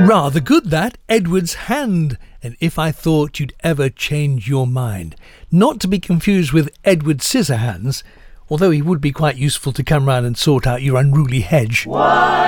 Rather good, that. Edward's hand. And if I thought you'd ever change your mind. Not to be confused with Edward Scissorhands, although he would be quite useful to come round and sort out your unruly hedge.